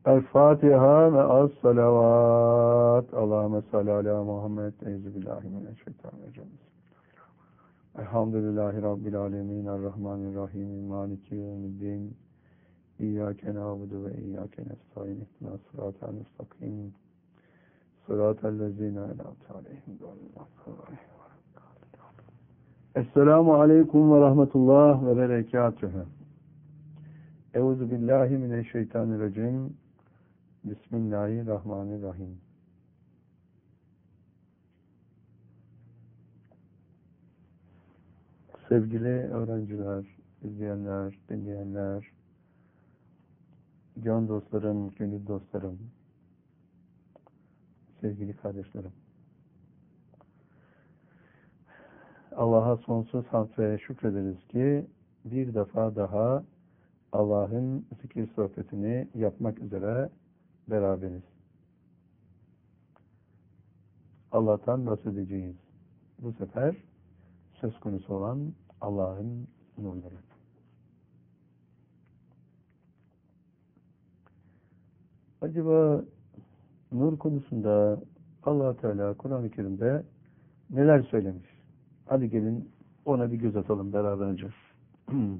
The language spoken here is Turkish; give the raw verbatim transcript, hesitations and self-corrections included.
El Fatiha ve az salavat. Allahümme salli ala Muhammed. Euzubillahimineşşeytanirracim. Elhamdülillahi Rabbil alemin. Errahmanirrahim. Maliki yevmiddin. İyyâke nâbudu ve iyyâke nestaîn. İhdinas sıratal müstakim. Sıratal lezîne en'amte aleyhim. Esselamu aleyküm ve rahmetullah ve berekatühü. Euzubillahimineşşeytanirracim. Bismillahirrahmanirrahim. Sevgili öğrenciler, izleyenler, dinleyenler, can dostlarım, gönül dostlarım, sevgili kardeşlerim. Allah'a sonsuz hamd ve şükrederiz ki bir defa daha Allah'ın zikir sohbetini yapmak üzere beraberiz. Allah'tan bahsedeceğiz. Bu sefer söz konusu olan Allah'ın nurları. Acaba nur konusunda Allah Teala Kur'an-ı Kerim'de neler söylemiş? Hadi gelin ona bir göz atalım beraberce.